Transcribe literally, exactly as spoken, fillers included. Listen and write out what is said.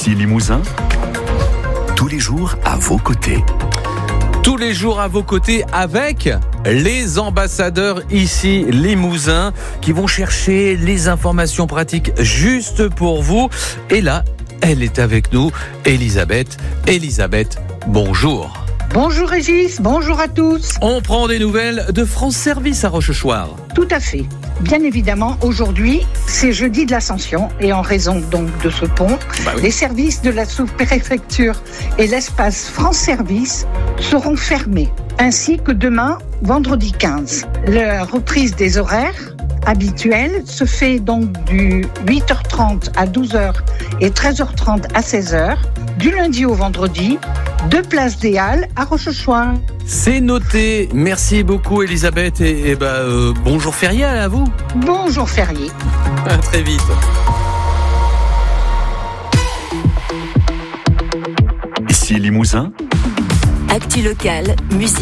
Ici Limousin, tous les jours à vos côtés. Tous les jours à vos côtés avec les ambassadeurs ici Limousin qui vont chercher les informations pratiques juste pour vous. Et là, elle est avec nous, Elisabeth. Elisabeth, bonjour. Bonjour Régis, bonjour à tous. On prend des nouvelles de France Service à Rochechouart. Tout à fait. Bien évidemment, aujourd'hui, c'est jeudi de l'Ascension et en raison donc de ce pont, bah oui. les services de la sous-préfecture et l'espace France Service seront fermés, ainsi que demain, vendredi quinze. La reprise des horaires habituelle se fait donc du huit heures trente à douze heures et treize heures trente à seize heures, du lundi au vendredi, de place des Halles à Rochechouart. C'est noté. Merci beaucoup Elisabeth et, et bah, euh, bonjour férié à vous. Bonjour férié. À très vite. Ici Limousin, Actu locale, musique.